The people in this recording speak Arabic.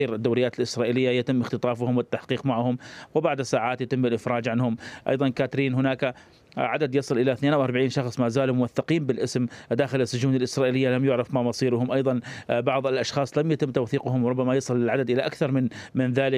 الدوريات الإسرائيلية يتم اختطافهم والتحقيق معهم، وبعد ساعات يتم الإفراج عنهم. أيضا كاترين، هناك عدد يصل إلى 42 شخص ما زالوا موثقين بالاسم داخل السجون الإسرائيلية، لم يعرف ما مصيرهم. أيضا بعض الأشخاص لم يتم توثيقهم، وربما يصل العدد إلى أكثر من ذلك.